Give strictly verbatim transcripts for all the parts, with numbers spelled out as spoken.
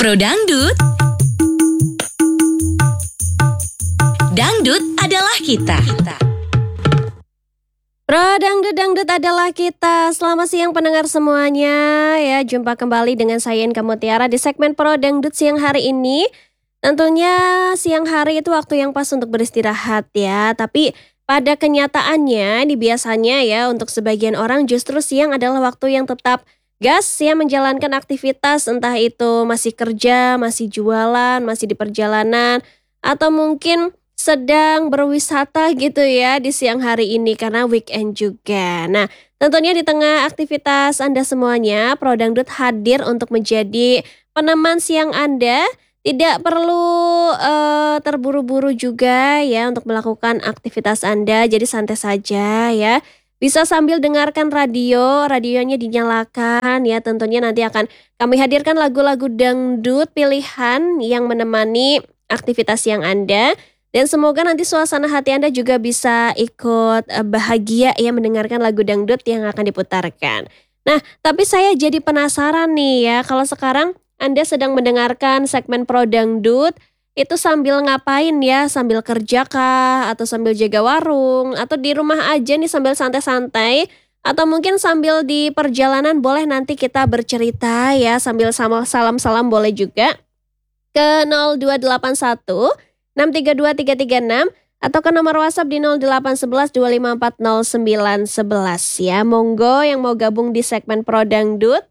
Pro Dangdut. Dangdut adalah kita. Pro Dangdut Dangdut adalah kita. Selamat siang pendengar semuanya. Ya, jumpa kembali dengan saya Inka Mutiara di segmen Pro Dangdut siang hari ini. Tentunya siang hari itu waktu yang pas untuk beristirahat ya. Tapi pada kenyataannya ini biasanya ya untuk sebagian orang justru siang adalah waktu yang tetap gas ya menjalankan aktivitas, entah itu masih kerja, masih jualan, masih di perjalanan, atau mungkin sedang berwisata gitu ya di siang hari ini karena weekend juga. Nah, tentunya di tengah aktivitas Anda semuanya, Pro Dangdut hadir untuk menjadi peneman siang Anda. Tidak perlu eh, terburu-buru juga ya untuk melakukan aktivitas Anda, jadi santai saja ya. Bisa sambil dengarkan radio, radionya dinyalakan ya, tentunya nanti akan kami hadirkan lagu-lagu dangdut pilihan yang menemani aktivitas siang Anda. Dan semoga nanti suasana hati Anda juga bisa ikut eh, bahagia ya mendengarkan lagu dangdut yang akan diputarkan. Nah, tapi saya jadi penasaran nih ya, kalau sekarang Anda sedang mendengarkan segmen Pro Dangdut, itu sambil ngapain ya? Sambil kerja kah? Atau sambil jaga warung? Atau di rumah aja nih sambil santai-santai? Atau mungkin sambil di perjalanan boleh nanti kita bercerita ya, sambil salam-salam boleh juga ke nol dua delapan satu enam tiga dua tiga tiga enam atau ke nomor WhatsApp di nol delapan satu satu dua lima empat nol sembilan satu satu ya. Monggo yang mau gabung di segmen Pro Dangdut.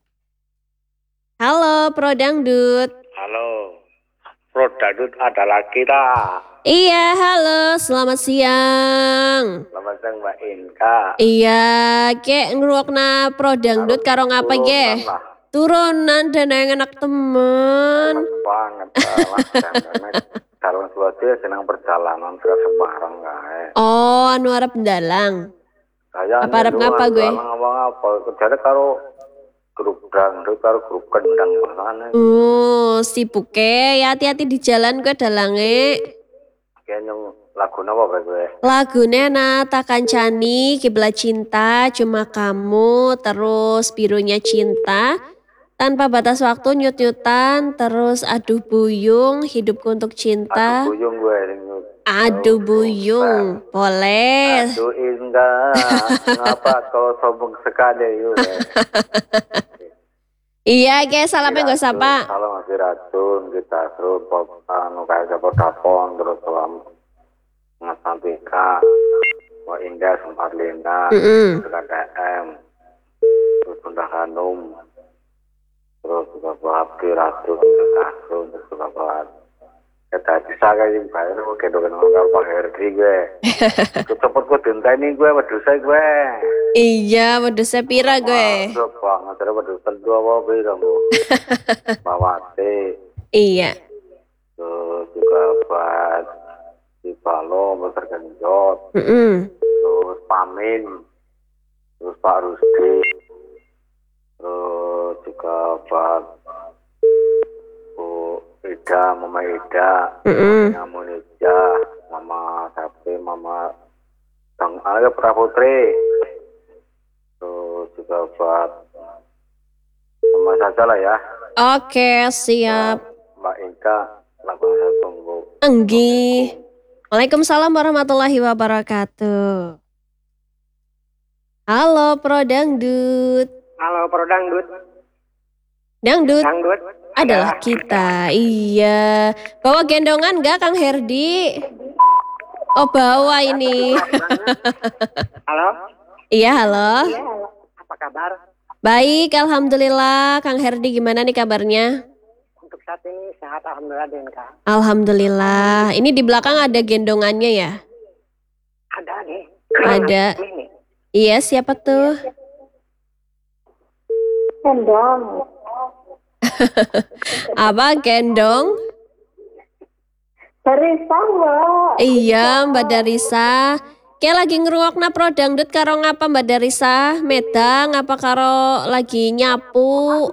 Halo Pro Dangdut. Halo, Pro Dangdut adalah kita. Iya, halo, selamat siang. Selamat siang Mbak Inka. Iya, kek ngeruokna Pro Dangdut karo ngapa ge? Turunan dan yang enak temen. Enak banget, Mas. Calon suatu senang perjalanan ke Semarang kae. Oh, anu arep ndalang. Saya Apa arep ngapa gue? Ngapa-ngapa, kerjanya karo grup dangdut karo grup kendang mana. Oh, sibuk ke. Ya hati-hati di jalan gue dalange. Kayaknya lagu apa gue? Lagunya Nata Kancani, Kiblat Cinta, Cuma Kamu, terus Birunya Cinta, Tanpa Batas Waktu, Nyut-nyutan, terus Aduh Buyung, Hidupku Untuk Cinta. Aduh Buyung gue. Aduh Buyung, boleh. Aduh Indah, ngapa kau sombong sekali yuk? Iya, guys, salamnya gak usah Pak. Salam masih racun, kita suruh anu kayak siapa dapon terus salam ngasantika, mau Indah sempat Linda, dengan D M, terus Bunda Hanum, terus juga Abdi Racun, Kasum, terus juga buat kita bisa kayak bayar mau kedokteran orang Pak Herdi gue, cepet gue dinteni gue, wedusnya gue. Iya, wedusnya pira gue. Wah, banget, ada wedus kedua apa pira bu? Mawati. Iya. Terus juga buat di Balo, Besar Genjot. Mm-mm. Terus Pamin. Terus Pak Rusdi. Terus juga buat Bu Ida, Mama Ida. Mm-mm. Mama Munija, Mama Sapi, Mama Bang Alga Praputri. Terus juga buat sama saja lah ya. Oke, siap. Mbak Inka, langsung saya tunggu. Enggi. Waalaikumsalam warahmatullahi wabarakatuh. Halo Pro Dangdut. Halo Pro Dangdut. Dangdut Dangdut adalah kita. Iya. Bawa gendongan gak Kang Herdi? Oh bawa ini. Halo. Iya halo. Iya, apa kabar? Baik, alhamdulillah. Kang Herdi gimana nih kabarnya? Untuk saat ini sehat alhamdulillah Denka. Alhamdulillah. Ini di belakang ada gendongannya ya? Ada nih. Ada. Ini. Iya, siapa tuh? Gendong. Apa gendong? Darisa Mbak. Iya, Mbak Darisa. Kayak lagi ngeruokna Pro Dangdut karo ngapa Mbak Darisa? Medang apa karo lagi nyapu?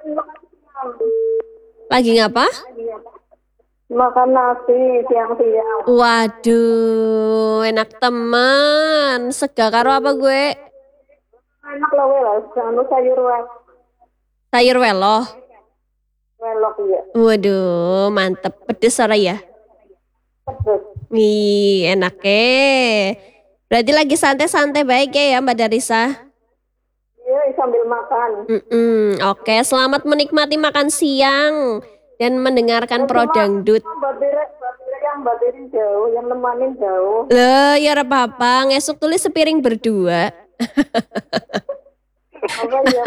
Lagi ngapa? Makan nasi siang-siang. Waduh, enak teman. Sega karo apa gue? Enak lah wes, anu sayur wes. Sayur welo. Welo kolok ya. Waduh, mantep. Pedes ora ya? Pedes. Ih, enak eh. Berarti lagi santai-santai baik ya, ya Mbak Darisa? Iya, sambil makan. Mm-mm, Oke, selamat menikmati makan siang dan mendengarkan Pro Dangdut. Mbak Tiri, Mbak Tiri yang Mbak Tiri jauh, yang nemanin jauh. Loh, ya ora apa-apa, ngesuk tulis sepiring berdua. Apa ya?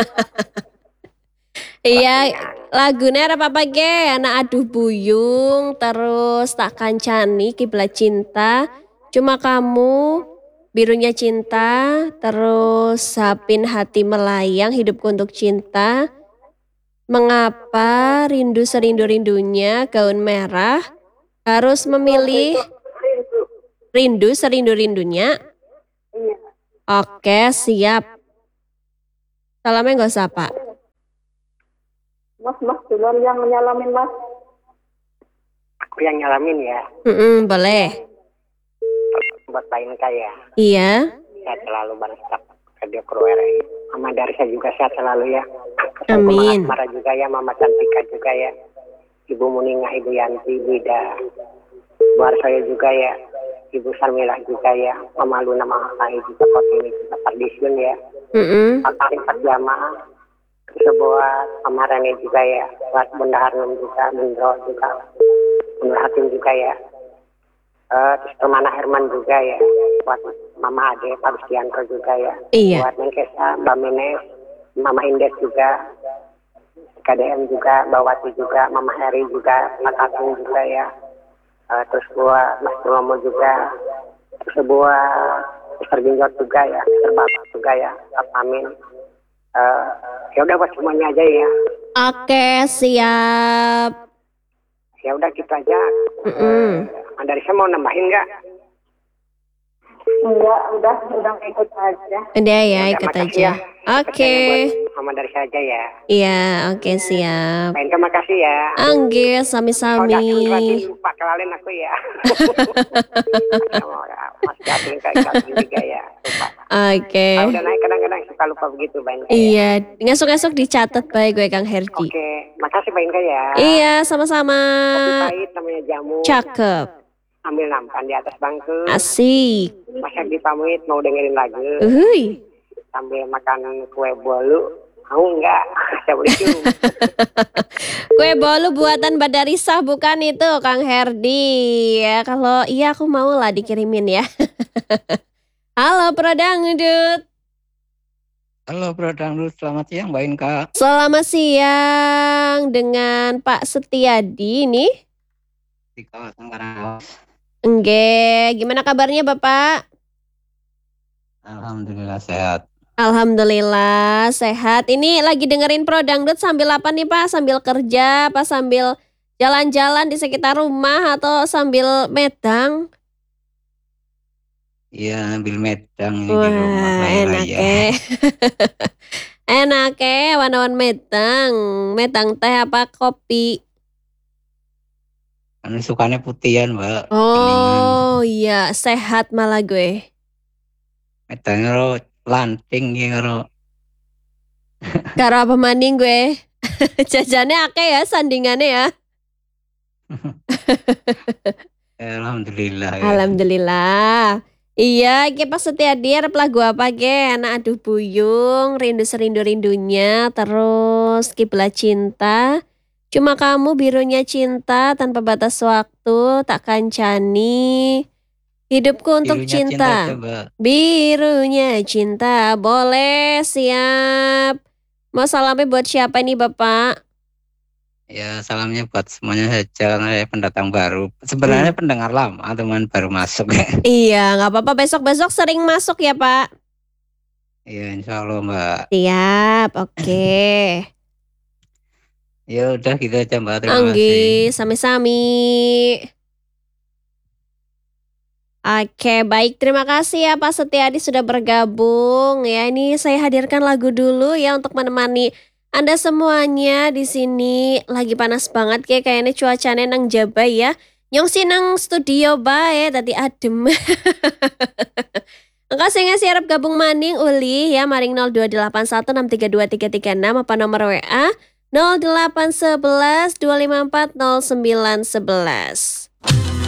Iya, lagunya ora apa-apa ge, anak aduh buyung, terus tak kancani, kiblat cinta, cuma kamu, birunya cinta, terus sapin hati melayang, hidupku untuk cinta, mengapa rindu serindu-rindunya, gaun merah, harus memilih Rindu. rindu serindu-rindunya. Iya. Oke, siap. Salamnya nggak usah, Pak. Mas, mas, duluan yang nyalamin mas. Aku yang nyalamin ya, Mm-mm, boleh. buat Pak Inka ya. Iya. Sehat selalu bareng staf Radio Pro R I. Mama Darisa juga sehat selalu ya. Amin. Mara juga ya, Mama Cantika juga ya. Ibu Muninga, Ibu Yanti, Ibu Ida. Bu Arsoyo juga ya. Ibu Sarmila juga ya. Mama Luna, Mama Kai juga, Kotini juga, Pardisyun ya. Mm-mm. Pak Karim, Pak Jamaah. Sebuah Mama Rene juga ya. Buat Bunda Harnum juga, Bendro juga. Bunda Hatim juga ya. Uh, terus Permana Herman juga ya, buat Mama Ade, Pak Rustianto juga ya, Iya. buat Neng Kesa, Mbak Mines, Mama Indes juga, K D M juga, Mbak Wati juga, Mama Heri juga, Pak Kakung juga ya, uh, terus buat Mas Romo juga, terus buat Mister Ginjot juga ya, Mister Bapak juga ya, Pak Amin. Uh, ya udah buat semuanya aja ya. Oke, siap. Ya udah gitu aja. Mm-mm. Uh, Darisa mau nambahin nggak? Enggak, udah, udah ikut aja. Udah ya, Udah, ikut makasih aja. ya. Oke. Buat Mama Darisa aja ya. Iya, oke siap. Main terima kasih ya. Angge, Kalau sami-sami. Datin lupa kelalin aku ya. Mas Datin kayak Datin juga ya. Lupa. Oke. Kalau udah naik kadang-kadang suka lupa begitu Mbak Inka. Iya, ngesuk-ngesuk dicatat baik gue Kang Herji. Oke, makasih Mbak Inka ya. Iya, sama-sama. Kopi pahit namanya jamu. Cakep. Ambil nampan di atas bangku. Asik. Mas Herdi pamit mau dengerin lagu. Uhuy. Sambil makan kue bolu. Mau nggak? Assalamualaikum. Kue bolu buatan Mbak Darisa bukan itu Kang Herdi. Ya, kalau iya aku mau lah dikirimin ya. Halo Pro Dangdut. Halo Bro Dangdut, selamat siang Mbak Inka. Selamat siang dengan Pak Setiadi nih. Di kawasan Karangawas. Engge, gimana kabarnya Bapak? Alhamdulillah sehat. Alhamdulillah sehat. Ini lagi dengerin Pro Dangdut sambil apa nih Pak? Sambil kerja, apa sambil jalan-jalan di sekitar rumah atau sambil medang? Iya, ambil medang ini di Wah, rumah saya enak ya. eh. Enak eh, wan-wan medang. Medang teh apa kopi? Kan sukanya putihan Mbak. Oh iya, sehat malah gue. Medangnya ro lanting ya ro. Karo apa maning gue? Jajannya akeh ya sandingannya ya. Alhamdulillah ya. Alhamdulillah. Iya, ki pas Setiadi arep lagu apa ge? Anak aduh buyung, rindu serindu-rindunya, terus kiblat cinta. Cuma kamu birunya cinta tanpa batas waktu, tak kancani. Hidupku untuk Birunya cinta cinta. coba. Birunya cinta, boleh siap. Mau salamnya buat siapa nih Bapak? Ya salamnya buat semuanya saja karena saya pendatang baru. Sebenarnya Hmm. pendengar lama, teman baru masuk. Iya, nggak apa-apa. Besok-besok sering masuk ya Pak. Iya insya Allah Mbak. Siap, oke. Ya udah gitu aja Mbak. Terima kasih. Anggi, sami-sami. Oke, baik. Terima kasih ya Pak Setiadi sudah bergabung. Ya, ini saya hadirkan lagu dulu ya untuk menemani Anda semuanya di sini. Lagi panas banget kayak kayaknya cuacanya nang Jabai ya. Nyong sih nang studio bae tadi adem. Engkau sing ngasih harap gabung maning uli ya maring nol dua delapan satu enam tiga dua tiga tiga enam apa nomor W A nol delapan satu satu dua lima empat nol sembilan satu satu.